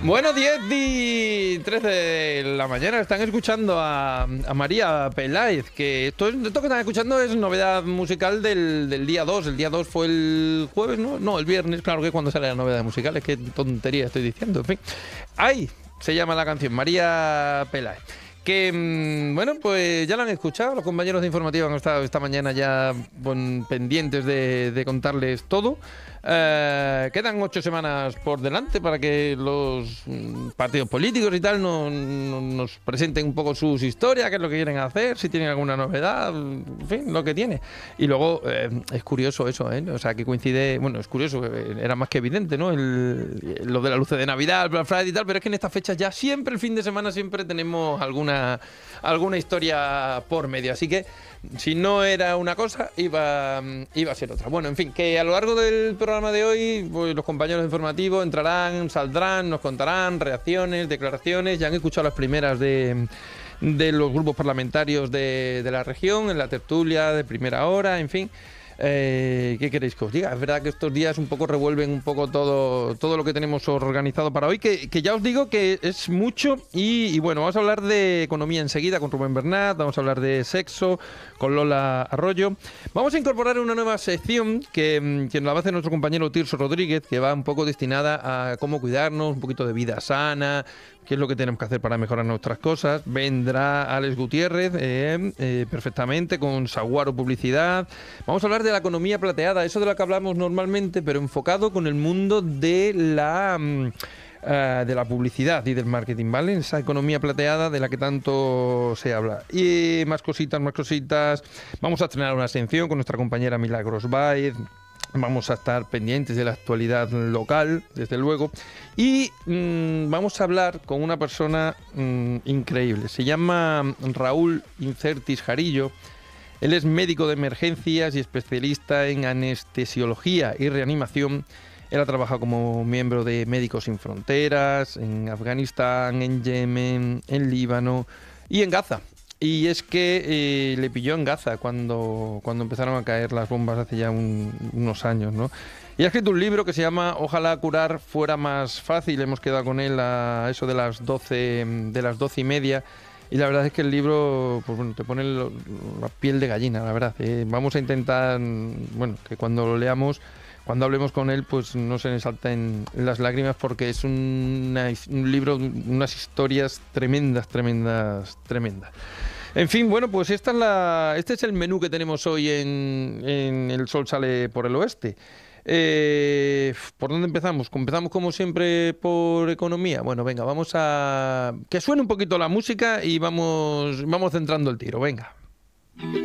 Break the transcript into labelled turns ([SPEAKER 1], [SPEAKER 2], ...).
[SPEAKER 1] Bueno, 10:13 de la mañana están escuchando a María Peláez, que esto que están escuchando es novedad musical del día 2. El día 2 fue el jueves, ¿no? No, el viernes, claro que es cuando sale la novedad musical, es que tontería estoy diciendo, en fin. ¡Ay! Se llama la canción, María Peláez. Que, bueno, pues ya la han escuchado, los compañeros de Informativa han estado esta mañana ya pendientes de contarles todo. Quedan 8 semanas por delante para que los partidos políticos y tal nos presenten un poco sus historias, qué es lo que quieren hacer, si tienen alguna novedad, en fin, lo que tiene. Y luego es curioso eso, ¿eh? O sea, que coincide, bueno, es curioso, era más que evidente, ¿no? Lo de la luz de Navidad, el Black Friday y tal, pero es que en estas fechas ya siempre, el fin de semana, siempre tenemos alguna historia por medio. Así que si no era una cosa, iba a ser otra. Bueno, en fin, que a lo largo del programa de hoy, pues, los compañeros informativos entrarán, saldrán, nos contarán reacciones, declaraciones. Ya han escuchado las primeras de los grupos parlamentarios de la región, en la tertulia de primera hora, en fin. ¿Qué queréis que os diga? Es verdad que estos días un poco revuelven un poco todo lo que tenemos organizado para hoy, que ya os digo que es mucho y bueno, vamos a hablar de economía enseguida con Rubén Bernat, vamos a hablar de sexo con Lola Arroyo, vamos a incorporar una nueva sección que nos la va a hacer nuestro compañero Tirso Rodríguez, que va un poco destinada a cómo cuidarnos, un poquito de vida sana, qué es lo que tenemos que hacer para mejorar nuestras cosas. Vendrá Alex Gutiérrez perfectamente con Saguaro Publicidad. Vamos a hablar de la economía plateada, eso de lo que hablamos normalmente, pero enfocado con el mundo de la publicidad y del marketing, ¿vale? Esa economía plateada de la que tanto se habla. Y más cositas. Vamos a estrenar una sección con nuestra compañera Milagros Báez. Vamos a estar pendientes de la actualidad local, desde luego. Y vamos a hablar con una persona increíble. Se llama Raúl Incertis Jarillo. Él es médico de emergencias y especialista en anestesiología y reanimación. Él ha trabajado como miembro de Médicos Sin Fronteras, en Afganistán, en Yemen, en Líbano y en Gaza. Y es que le pilló en Gaza cuando empezaron a caer las bombas hace ya unos años, ¿no? Y ha escrito un libro que se llama Ojalá curar fuera más fácil. Hemos quedado con él a eso de las 12:30. Y la verdad es que el libro, pues bueno, te pone la piel de gallina, la verdad. Vamos a intentar, bueno, que cuando lo leamos, cuando hablemos con él, pues no se nos salten las lágrimas, porque es un libro, unas historias tremendas. En fin, bueno, pues este es el menú que tenemos hoy en El Sol Sale por el Oeste. ¿Por dónde empezamos? Empezamos como siempre por economía. Bueno, venga, vamos a que suene un poquito la música y vamos centrando el tiro, venga.